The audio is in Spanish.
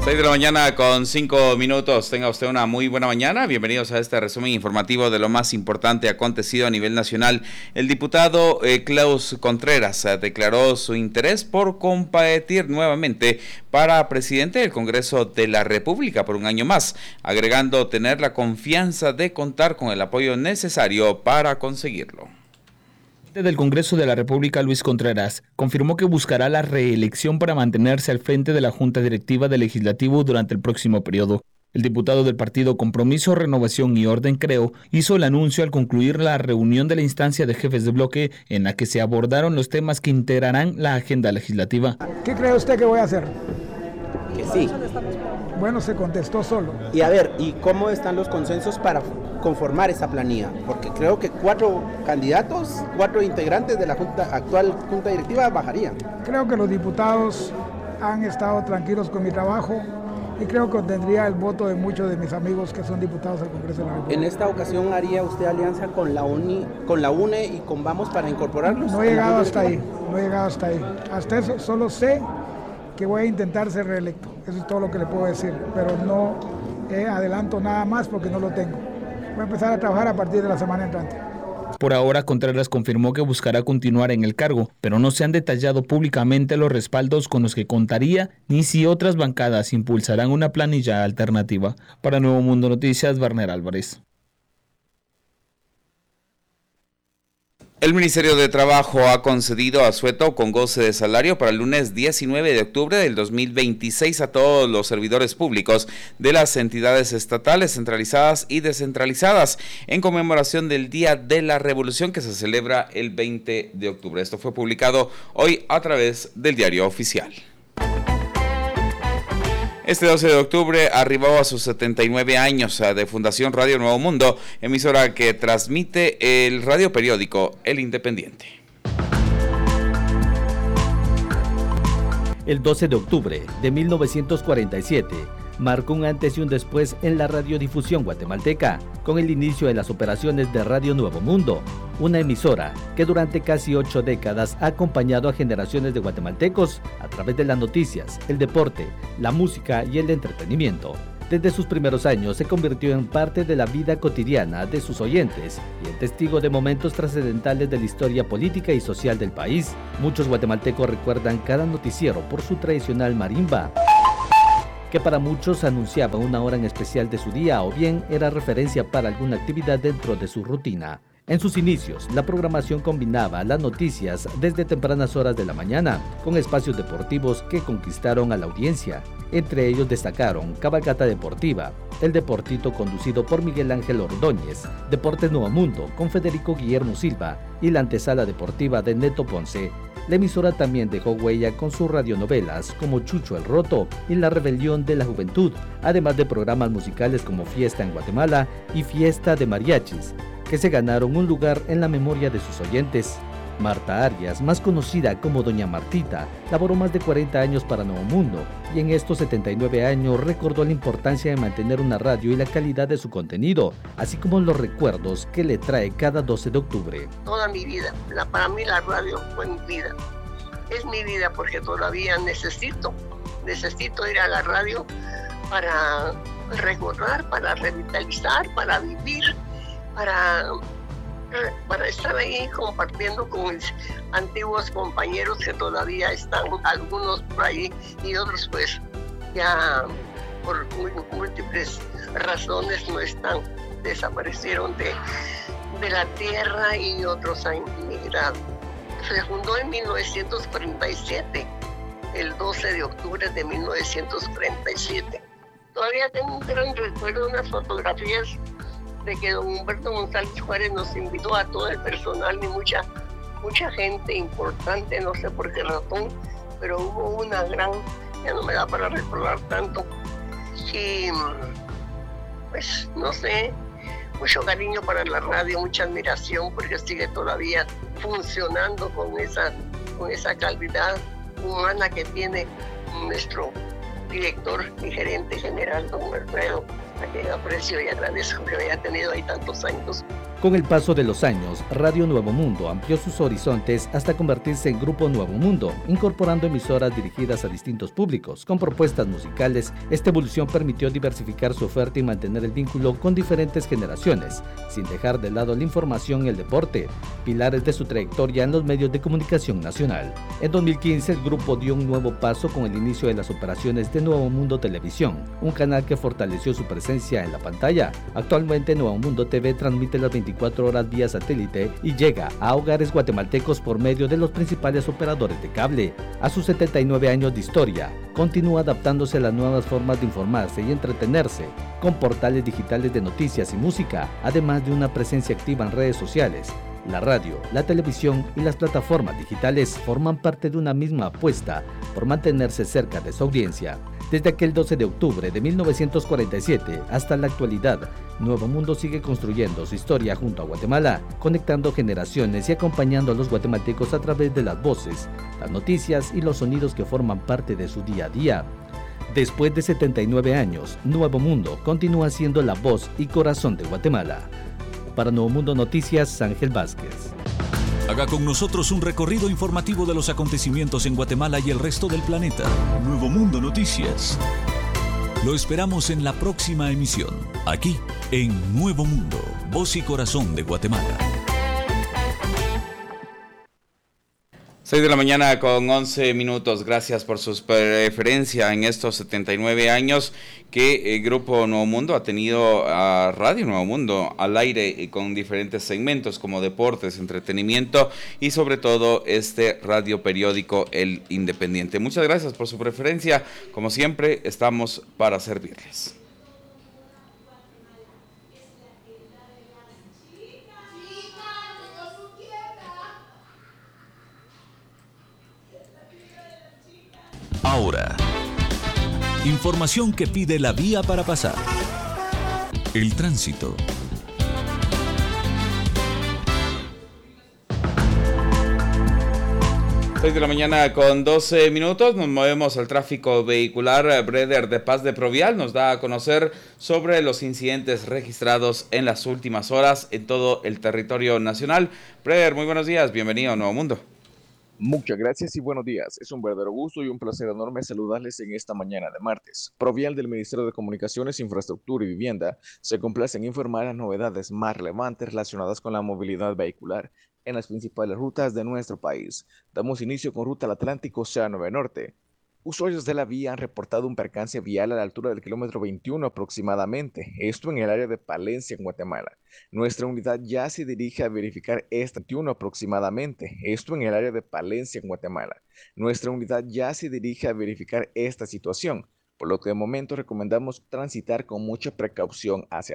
6 de la mañana con 5 minutos. Tenga usted una muy buena mañana. Bienvenidos a este resumen informativo de lo más importante acontecido a nivel nacional. El diputado Klaus Contreras declaró su interés por competir nuevamente para presidente del Congreso de la República por un año más, agregando tener la confianza de contar con el apoyo necesario para conseguirlo. Del Congreso de la República, Luis Contreras, confirmó que buscará la reelección para mantenerse al frente de la Junta Directiva del Legislativo durante el próximo periodo. El diputado del partido Compromiso, Renovación y Orden, Creo, hizo el anuncio al concluir la reunión de la instancia de jefes de bloque en la que se abordaron los temas que integrarán la agenda legislativa. ¿Qué cree usted que voy a hacer? Que sí. Bueno, se contestó solo. Y a ver, ¿y cómo están los consensos para conformar esa planilla? Porque creo que 4 candidatos, 4 integrantes de la actual Junta Directiva bajarían. Creo que los diputados han estado tranquilos con mi trabajo y creo que obtendría el voto de muchos de mis amigos que son diputados del Congreso de la República. ¿En esta ocasión haría usted alianza con la UNE y con Vamos para incorporarlos? No he llegado hasta ahí, Hasta eso solo sé que voy a intentar ser reelecto. Eso es todo lo que le puedo decir, pero no adelanto nada más porque no lo tengo. Voy a empezar a trabajar a partir de la semana entrante. Por ahora, Contreras confirmó que buscará continuar en el cargo, pero no se han detallado públicamente los respaldos con los que contaría ni si otras bancadas impulsarán una planilla alternativa. Para Nuevo Mundo Noticias, Werner Álvarez. El Ministerio de Trabajo ha concedido asueto con goce de salario para el lunes 19 de octubre del 2026 a todos los servidores públicos de las entidades estatales centralizadas y descentralizadas en conmemoración del Día de la Revolución que se celebra el 20 de octubre. Esto fue publicado hoy a través del Diario Oficial. Este 12 de octubre arribó a sus 79 años de Fundación Radio Nuevo Mundo, emisora que transmite el radio periódico El Independiente. El 12 de octubre de 1947 marcó un antes y un después en la radiodifusión guatemalteca, con el inicio de las operaciones de Radio Nuevo Mundo, una emisora que durante casi 8 décadas ha acompañado a generaciones de guatemaltecos a través de las noticias, el deporte, la música y el entretenimiento. Desde sus primeros años se convirtió en parte de la vida cotidiana de sus oyentes y en testigo de momentos trascendentales de la historia política y social del país. Muchos guatemaltecos recuerdan cada noticiero por su tradicional marimba, que para muchos anunciaba una hora en especial de su día o bien era referencia para alguna actividad dentro de su rutina. En sus inicios, la programación combinaba las noticias desde tempranas horas de la mañana con espacios deportivos que conquistaron a la audiencia. Entre ellos destacaron Cabalgata Deportiva, El Deportito conducido por Miguel Ángel Ordóñez, Deportes Nuevo Mundo con Federico Guillermo Silva y la antesala deportiva de Neto Ponce. La emisora también dejó huella con sus radionovelas como Chucho el Roto y La Rebelión de la Juventud, además de programas musicales como Fiesta en Guatemala y Fiesta de Mariachis, que se ganaron un lugar en la memoria de sus oyentes. Marta Arias, más conocida como Doña Martita, laboró más de 40 años para Nuevo Mundo y en estos 79 años recordó la importancia de mantener una radio y la calidad de su contenido, así como los recuerdos que le trae cada 12 de octubre. Toda mi vida, para mí la radio fue mi vida. Es mi vida porque todavía necesito ir a la radio para recordar, para revitalizar, para vivir, para estar ahí compartiendo con mis antiguos compañeros que todavía están, algunos por ahí y otros pues ya por múltiples razones no están, desaparecieron de la tierra y otros han emigrado. Se fundó en 1947, el 12 de octubre de 1947. Todavía tengo un gran recuerdo, unas fotografías de que don Humberto González Juárez nos invitó a todo el personal y mucha gente importante, no sé por qué razón, pero hubo una gran, ya no me da para recordar tanto, y pues no sé, mucho cariño para la radio, mucha admiración porque sigue todavía funcionando con esa calidad humana que tiene nuestro director y gerente general, don Alfredo, a quien aprecio y agradezco que haya tenido ahí tantos años Con el paso de los años, Radio Nuevo Mundo amplió sus horizontes hasta convertirse en Grupo Nuevo Mundo, incorporando emisoras dirigidas a distintos públicos. Con propuestas musicales, esta evolución permitió diversificar su oferta y mantener el vínculo con diferentes generaciones, sin dejar de lado la información y el deporte, pilares de su trayectoria en los medios de comunicación nacional. En 2015, el grupo dio un nuevo paso con el inicio de las operaciones de Nuevo Mundo Televisión, un canal que fortaleció su presencia en la pantalla. Actualmente, Nuevo Mundo TV transmite las 24 horas vía satélite y llega a hogares guatemaltecos por medio de los principales operadores de cable. A sus 79 años de historia, continúa adaptándose a las nuevas formas de informarse y entretenerse, con portales digitales de noticias y música, además de una presencia activa en redes sociales. La radio, la televisión y las plataformas digitales forman parte de una misma apuesta por mantenerse cerca de su audiencia. Desde aquel 12 de octubre de 1947 hasta la actualidad, Nuevo Mundo sigue construyendo su historia junto a Guatemala, conectando generaciones y acompañando a los guatemaltecos a través de las voces, las noticias y los sonidos que forman parte de su día a día. Después de 79 años, Nuevo Mundo continúa siendo la voz y corazón de Guatemala. Para Nuevo Mundo Noticias, Ángel Vázquez. Haga con nosotros un recorrido informativo de los acontecimientos en Guatemala y el resto del planeta. Nuevo Mundo Noticias. Lo esperamos en la próxima emisión, aquí en Nuevo Mundo, voz y corazón de Guatemala. 6 de la mañana con 11 minutos. Gracias por su preferencia en estos 79 años que el Grupo Nuevo Mundo ha tenido a Radio Nuevo Mundo al aire con diferentes segmentos como deportes, entretenimiento y sobre todo este radio periódico El Independiente. Muchas gracias por su preferencia. Como siempre, estamos para servirles. Ahora, información que pide la vía para pasar. El tránsito. Seis de la mañana con 12 minutos, nos movemos al tráfico vehicular. Breder de Paz de Provial nos da a conocer sobre los incidentes registrados en las últimas horas en todo el territorio nacional. Breder, muy buenos días, bienvenido a Nuevo Mundo. Muchas gracias y buenos días. Es un verdadero gusto y un placer enorme saludarles en esta mañana de martes. Provial del Ministerio de Comunicaciones, Infraestructura y Vivienda se complace en informar las novedades más relevantes relacionadas con la movilidad vehicular en las principales rutas de nuestro país. Damos inicio con Ruta al Atlántico, Océano Norte. Usuarios de la vía han reportado un percance vial a la altura del kilómetro 21 aproximadamente, esto en el área de Palencia, en Guatemala. Nuestra unidad ya se dirige a verificar esta 21 aproximadamente, esto en el área de Palencia, en Guatemala. Nuestra unidad ya se dirige a verificar esta situación, por lo que de momento recomendamos transitar con mucha precaución hacia